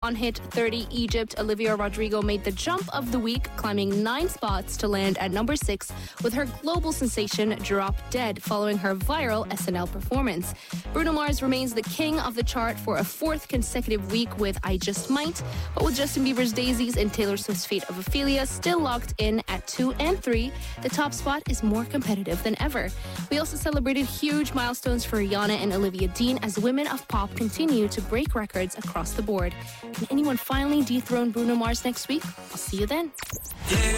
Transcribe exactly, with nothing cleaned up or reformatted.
On Hit thirty Egypt, Olivia Rodrigo made the jump of the week, climbing nine spots to land at number six with her global sensation Drop Dead following her viral S N L performance. Bruno Mars remains the king of the chart for a fourth consecutive week with I Just Might, but with Justin Bieber's Daisies and Taylor Swift's Fate of Ophelia still locked in at two and three, the top spot is more competitive than ever. We also celebrated huge milestones for Rihanna and Olivia Dean as women of pop continue to break records across the board. Can anyone finally dethrone Bruno Mars next week? I'll see you then. Yeah.